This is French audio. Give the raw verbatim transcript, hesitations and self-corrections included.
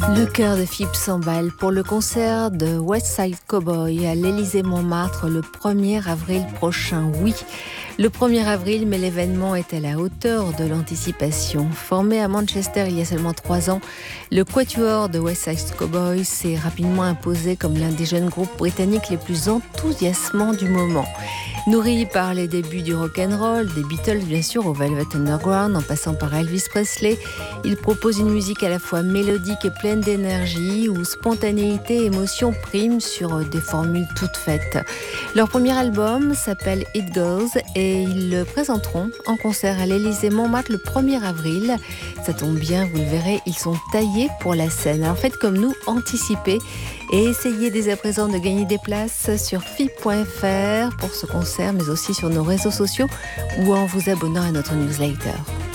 Le cœur de Philippe s'emballe pour le concert de West Side Cowboy à l'Élysée-Montmartre le premier avril prochain. Oui, le premier avril, mais l'événement est à la hauteur de l'anticipation. Formé à Manchester il y a seulement trois ans, le quatuor de West Side Cowboy s'est rapidement imposé comme l'un des jeunes groupes britanniques les plus enthousiasmants du moment. Nourri par les débuts du rock'n'roll, des Beatles bien sûr au Velvet Underground, en passant par Elvis Presley, il propose une musique à la fois mélodique et pleine d'énergie, où spontanéité et émotion priment sur des formules toutes faites. Leur premier album s'appelle It Goes et ils le présenteront en concert à l'Élysée-Montmartre le premier avril. Ça tombe bien, vous le verrez, ils sont taillés pour la scène. Alors faites comme nous, anticipez et essayez dès à présent de gagner des places sur F I P point F R pour ce concert, mais aussi sur nos réseaux sociaux ou en vous abonnant à notre newsletter.